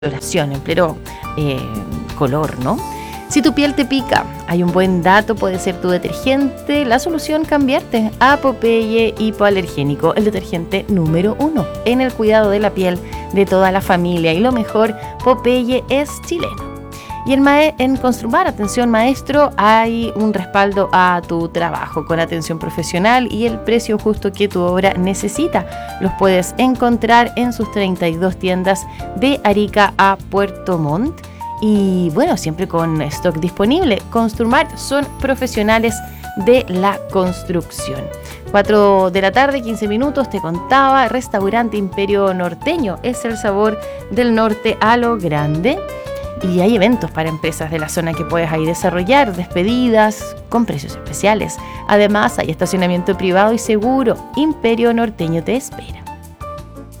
coloración, en pleno color, ¿no? Si tu piel te pica, hay un buen dato, puede ser tu detergente, la solución cambiarte a Popeye Hipoalergénico, el detergente número 1 en el cuidado de la piel de toda la familia. Y lo mejor, Popeye es chileno. Y en Construmar, atención maestro, hay un respaldo a tu trabajo con atención profesional y el precio justo que tu obra necesita. Los puedes encontrar en sus 32 tiendas de Arica a Puerto Montt. Y bueno, siempre con stock disponible. Construmar son profesionales de la construcción. 4 de la tarde, 15 minutos, te contaba, restaurante Imperio Norteño. Es el sabor del norte a lo grande. Y hay eventos para empresas de la zona que puedes ahí desarrollar, despedidas con precios especiales. Además, hay estacionamiento privado y seguro. Imperio Norteño te espera.